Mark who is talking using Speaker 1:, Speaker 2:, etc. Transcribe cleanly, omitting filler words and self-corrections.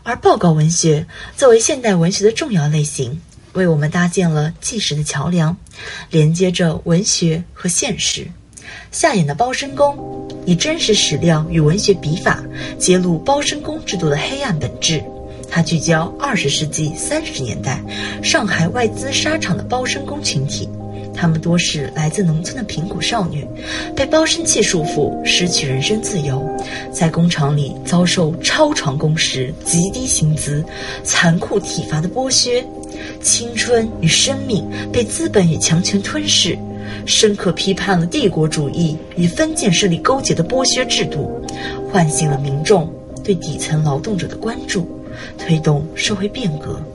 Speaker 1: 而报告文学作为现代文学的重要类型，为我们搭建了纪实的桥梁，连接着文学和现实。夏衍的《包身工》以真实史料与文学笔法，揭露包身工制度的黑暗本质。它聚焦20世纪30年代上海外资纱厂的包身工群体，他们多是来自农村的贫苦少女，被包身器束缚，失去人身自由，在工厂里遭受超长工时、极低薪资、残酷体罚的剥削，青春与生命被资本与强权吞噬，深刻批判了帝国主义与封建势力勾结的剥削制度，唤醒了民众对底层劳动者的关注，推动社会变革。